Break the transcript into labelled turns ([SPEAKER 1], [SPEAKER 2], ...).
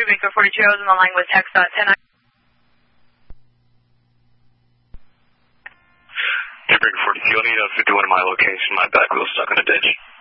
[SPEAKER 1] Victor 42, I was on the line with text 10.
[SPEAKER 2] Victor 42, I need a 51 at my location. My back wheel's stuck in a ditch.